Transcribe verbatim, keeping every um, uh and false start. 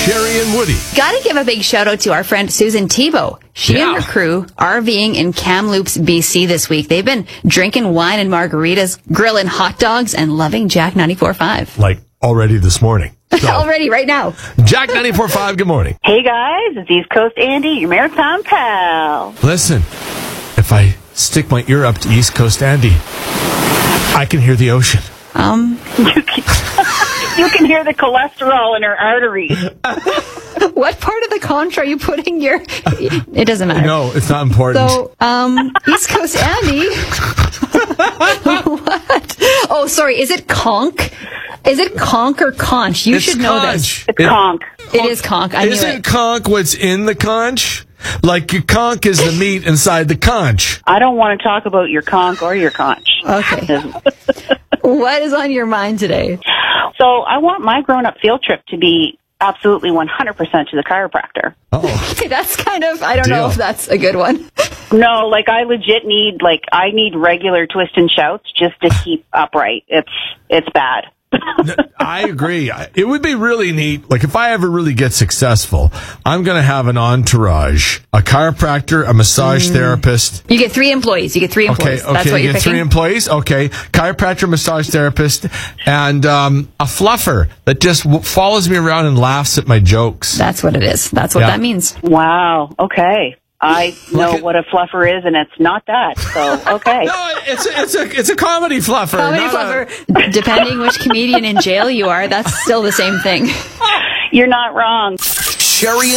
Sherry and Woody. Gotta give a big shout out to our friend Susan Tebow. She Yeah. and her crew RVing in Kamloops, B C this week. They've been drinking wine and margaritas, grilling hot dogs, and loving Jack ninety-four point five. Like already this morning. So, Already, right now. Jack ninety-four point five, good morning. Hey guys, it's East Coast Andy, your maritime pal. Listen, if I stick my ear up to East Coast Andy, I can hear the ocean. Um, You can, you can hear the cholesterol in her arteries. what part of the conch are you putting your... It doesn't matter. No, it's not important. So, um, East Coast Andy... What? Oh, sorry, is it conch? Is it conch or conch? You it's should know this. conch. It's It- conch. It is conch. I knew Isn't it. conch what's in the conch? Like your conch is the meat inside the conch. I don't want to talk about your conch or your conch. Okay. What is on your mind today? So I want my grown-up field trip to be absolutely one hundred percent to the chiropractor. Oh, Okay, that's kind of, I don't know Deal. if that's a good one. No, like I legit need, like I need regular twist and shouts just to keep upright. It's, it's bad. I agree. I- It would be really neat. Like if I ever really get successful, I'm going to have an entourage, a chiropractor, a massage therapist. You get three employees. You get three Okay, employees. okay, That's what you you're get picking? three employees. Okay, chiropractor, massage therapist, and um, a fluffer that just w- follows me around and laughs at my jokes. That's what it is. That's what Yeah. that means. Wow. Okay. I know at- what a fluffer is, and it's not that. So, okay. No, it's a, it's a it's a comedy fluffer. Comedy not a- fluffer. Depending which comedian in jail you are, that's still the same thing. You're not wrong. Sherry